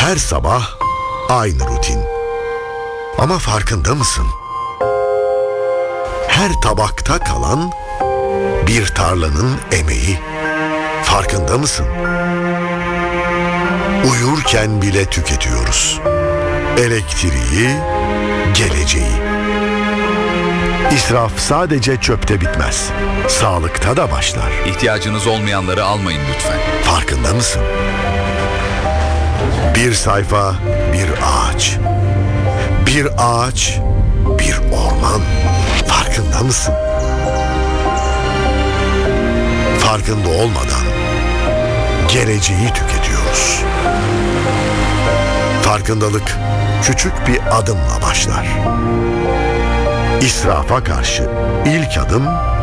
Her sabah aynı rutin. Ama farkında mısın? Her tabakta kalan bir tarlanın emeği. Farkında mısın? Uyurken bile tüketiyoruz. Elektriği, geleceği. İsraf sadece çöpte bitmez. Sağlıkta da başlar. İhtiyacınız olmayanları almayın lütfen. Farkında mısın? Bir sayfa, bir ağaç. Bir ağaç, bir orman. Farkında mısın? Farkında olmadan geleceği tüketiyoruz. Farkındalık küçük bir adımla başlar. İsrafa karşı ilk adım